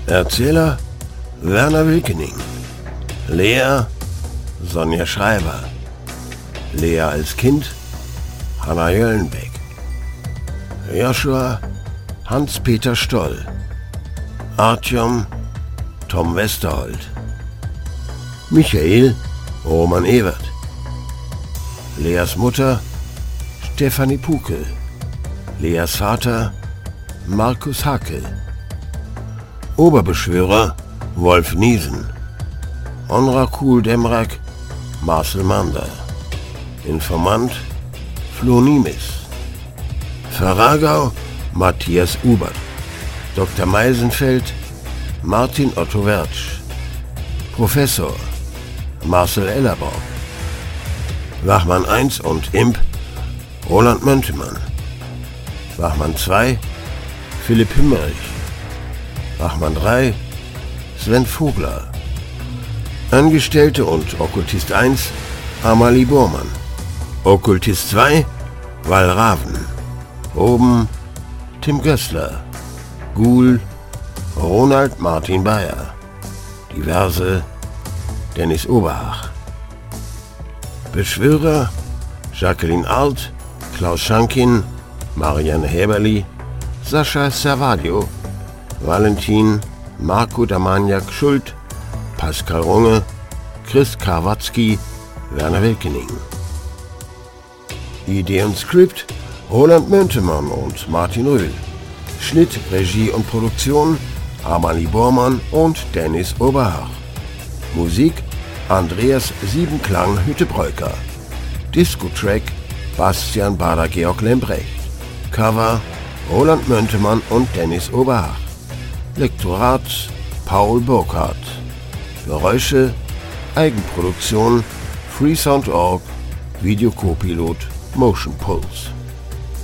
Erzähler Werner Wilkening. Lea Sonja Schreiber. Lea als Kind Hanna Jöllenbeck. Joshua Hans-Peter Stoll. Artyom Tom Westerholt. Michael Roman Ewert. Leas Mutter Stefanie Pukel. Leas Vater Markus Hakel. Oberbeschwörer Wolf Niesen. Onrakul Demrak Marcel Mander. Informant Flo Niemis. Verragau Matthias Ubert. Dr. Meisenfeld Martin Otto Wertsch. Professor Marcel Ellerborg. Wachmann 1 und Imp Roland Möntemann. Wachmann 2 Philipp Himmerich. Wachmann 3 Sven Vogler. Angestellte und Okkultist 1 Amalie Bormann. Okkultist 2 Val Raven. Oben Tim Gößler. Ghoul Ronald Martin Bayer. Diverse Dennis Oberhach. Beschwörer Jacqueline Arlt, Klaus Schankin, Marianne Häberli, Sascha Servadio, Valentin Marco Damaniak Schuld, Pascal Runge, Chris Karwatzki, Werner Wilkening. Idee und Skript Roland Möntemann und Martin Röhl. Schnitt, Regie und Produktion Amalie Bormann und Dennis Oberhach. Musik Andreas Siebenklang Hütte-Breuker. Disco-Track Bastian Bader-Georg Lembrecht. Cover Roland Möntemann und Dennis Oberhach. Lektorat Paul Burkhardt. Geräusche Eigenproduktion Freesound.org. Videocopilot Motion Pulse.